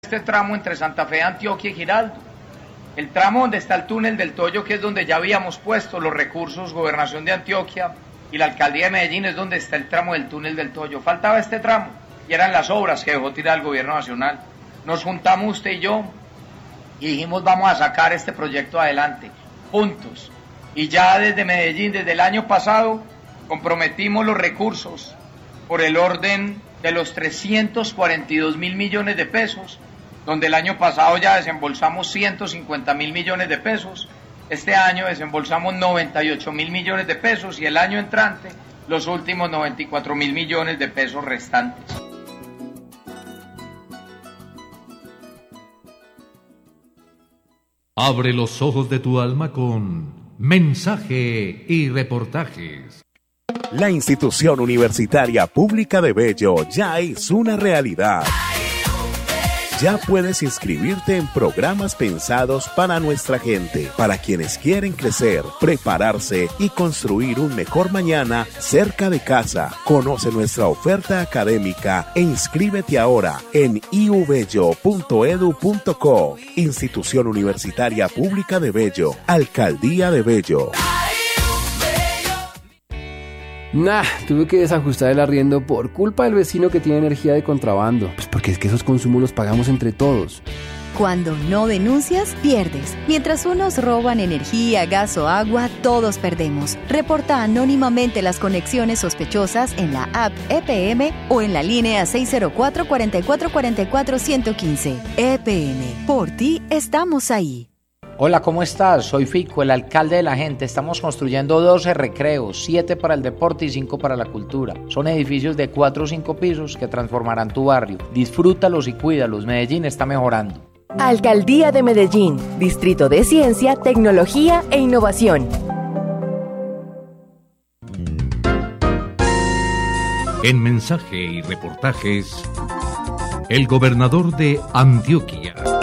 Este tramo entre Santa Fe, Antioquia y Giraldo. El tramo donde está el túnel del Toyo, que es donde ya habíamos puesto los recursos, Gobernación de Antioquia y la Alcaldía de Medellín, es donde está el tramo del túnel del Toyo. Faltaba este tramo y eran las obras que dejó tirar el gobierno nacional. Nos juntamos usted y yo y dijimos vamos a sacar este proyecto adelante, juntos. Y ya desde Medellín, desde el año pasado, comprometimos los recursos por el orden de los 342.000 millones de pesos, donde el año pasado ya desembolsamos 150.000 millones de pesos, este año desembolsamos 98.000 millones de pesos y el año entrante los últimos 94.000 millones de pesos restantes. Abre los ojos de tu alma con Mensaje y Reportajes. La institución universitaria pública de Bello ya es una realidad. Ya puedes inscribirte en programas pensados para nuestra gente, para quienes quieren crecer, prepararse y construir un mejor mañana cerca de casa. Conoce nuestra oferta académica e inscríbete ahora en iubello.edu.co. Institución Universitaria Pública de Bello, Alcaldía de Bello. Tuve que desajustar el arriendo por culpa del vecino que tiene energía de contrabando. Pues porque es que esos consumos los pagamos entre todos. Cuando no denuncias, pierdes. Mientras unos roban energía, gas o agua, todos perdemos. Reporta anónimamente las conexiones sospechosas en la app EPM o en la línea 604-4444-115. EPM, por ti estamos ahí. Hola, ¿cómo estás? Soy Fico, el alcalde de la gente. Estamos construyendo 12 recreos, 7 para el deporte y 5 para la cultura. Son edificios de 4 o 5 pisos que transformarán tu barrio. Disfrútalos y cuídalos. Medellín está mejorando. Alcaldía de Medellín, Distrito de Ciencia, Tecnología e Innovación. En Mensaje y Reportajes, el gobernador de Antioquia.